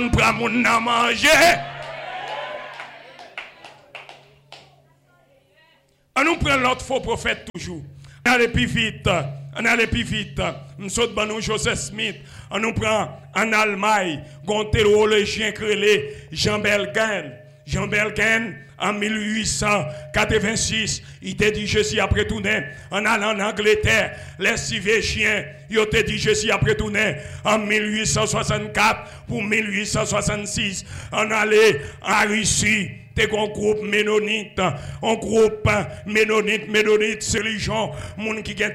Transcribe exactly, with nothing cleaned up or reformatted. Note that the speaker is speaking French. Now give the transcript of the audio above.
On prend mon à manger. On nous prend l'autre faux prophète toujours. On allait plus vite. On allait plus vite. On saute dans nous Joseph Smith. On nous prend en Allemagne. Un théologien créé Jean Belgen. Jean Belgen, en mille huit cent quatre-vingt-six, il t'a dit je suis après tout né. En allant en Angleterre, les Sivéchiens, ils ont dit je suis après tout né. En mille huit cent soixante-quatre pour mille huit cent soixante-six, on allait en Russie. T'es un groupe ménonite, un groupe ménonite, ménonite, c'est les gens, moun qui